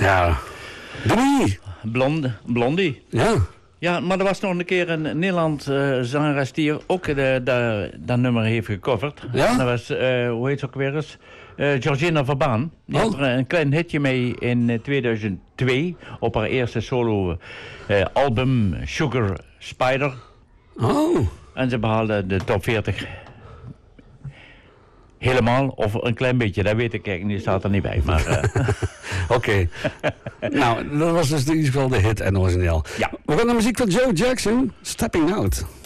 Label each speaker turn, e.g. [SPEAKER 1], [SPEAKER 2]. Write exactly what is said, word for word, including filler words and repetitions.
[SPEAKER 1] Ja. Drie.
[SPEAKER 2] Blond, Blondie.
[SPEAKER 1] Ja.
[SPEAKER 2] Ja, maar er was nog een keer een Nederland uh, zangeres die ook de, de, dat nummer heeft gecoverd.
[SPEAKER 1] Ja?
[SPEAKER 2] Dat was, uh, hoe heet ze ook weer eens? Uh, Georgina Verbaan. Die
[SPEAKER 1] oh.
[SPEAKER 2] had er een klein hitje mee in tweeduizend twee op haar eerste solo uh, album Sugar Spider.
[SPEAKER 1] Oh.
[SPEAKER 2] En ze behaalde de top veertig. Helemaal, of een klein beetje, dat weet ik eigenlijk niet, staat er niet bij. Maar, uh...
[SPEAKER 1] Oké. Okay. Nou, dat was dus in ieder geval de hit en origineel.
[SPEAKER 2] Ja.
[SPEAKER 1] We gaan naar muziek van Joe Jackson, Stepping Out.